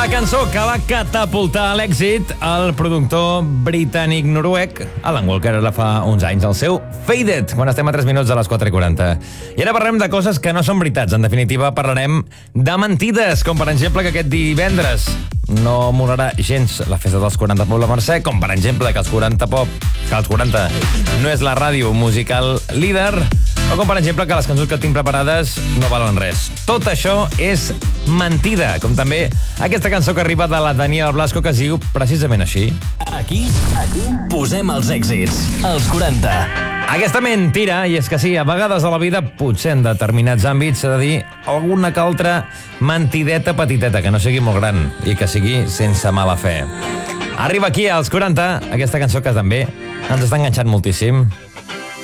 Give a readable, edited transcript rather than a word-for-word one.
La cançó que va catapultar a l'èxit el productor britànic-noruec Alan Walker ara fa uns anys, el seu Faded, quan estem a 3 minuts de les 4:40. I ara parlem de coses que no són veritats. En definitiva, parlarem de mentides, com per exemple que aquest divendres no molarà gens la festa dels 40 Pop La Mercè, com per exemple que els 40 no és la ràdio musical líder, o com per exemple que les cançons que tinc preparades no valen res. Tot això és mentida, com també aquesta cançó que arriba de la Daniela Blasco que es diu precisament així. Aquí posem els èxits, els 40. Aquesta mentira, i és que sí, a vegades a la vida, potser en determinats àmbits s'ha de dir alguna que altra mentideta petiteta, que no sigui molt gran i que sigui sense mala fe. Arriba aquí als 40 aquesta cançó que també ens està enganxant moltíssim.